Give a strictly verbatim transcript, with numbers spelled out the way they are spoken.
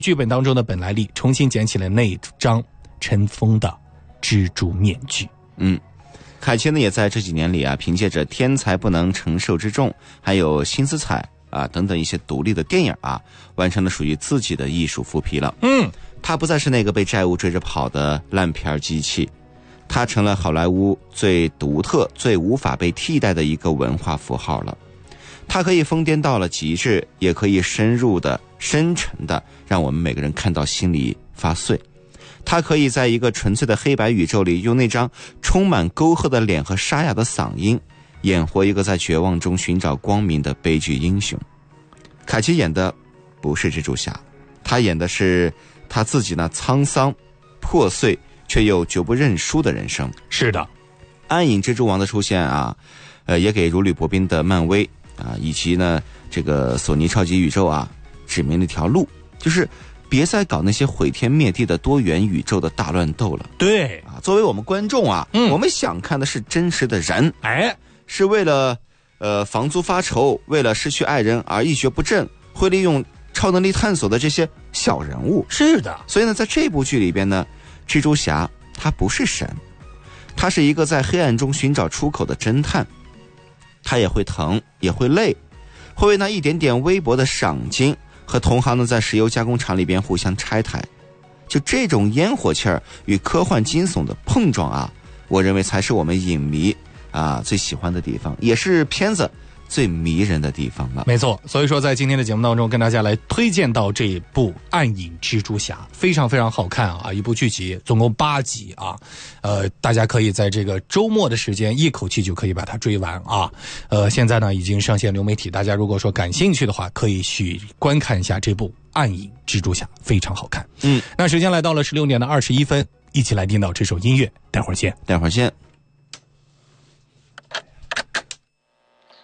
剧本当中的本来利重新捡起了那张尘封的蜘蛛面具。 嗯，凯奇呢也在这几年里啊，凭借着《天才不能承受之重》还有《新思彩》啊等等一些独立的电影啊，完成了属于自己的艺术复辟了。 嗯， 他不再是那个被债务追着跑的烂片机器，他成了好莱坞最独特、最无法被替代的一个文化符号了。它可以疯癫到了极致，也可以深入的、深沉的，让我们每个人看到心里发碎。它可以在一个纯粹的黑白宇宙里，用那张充满沟壑的脸和沙哑的嗓音，演活一个在绝望中寻找光明的悲剧英雄。凯奇演的不是蜘蛛侠，他演的是他自己那沧桑、破碎却又绝不认输的人生。 是的， 暗影蜘蛛王的出现啊，呃，也给如履薄冰的漫威啊，以及呢这个索尼超级宇宙啊，指明了一条路，就是别再搞那些毁天灭地的多元宇宙的大乱斗了。 对啊，作为我们观众啊， 嗯， 我们想看的是真实的人， 哎， 是为了呃房租发愁，为了失去爱人而一蹶不振，会利用超能力探索的这些小人物。 是的， 所以呢，在这部剧里边呢，蜘蛛侠他不是神，他是一个在黑暗中寻找出口的侦探。他也会疼，也会累，会为那一点点微薄的赏金和同行呢在石油加工厂里边互相拆台。就这种烟火气儿与科幻惊悚的碰撞啊，我认为才是我们影迷啊最喜欢的地方，也是片子最迷人的地方了。 没错，所以说在今天的节目当中跟大家来推荐到这部《暗影蜘蛛侠》，非常非常好看啊，一部剧集，总共八集啊，呃，大家可以在这个周末的时间一口气就可以把它追完啊。呃，现在呢已经上线流媒体，大家如果说感兴趣的话，可以去观看一下这部《暗影蜘蛛侠》，非常好看。 嗯， 那时间来到了十六点的二十一分，一起来听到这首音乐，待会儿见， 待会儿见。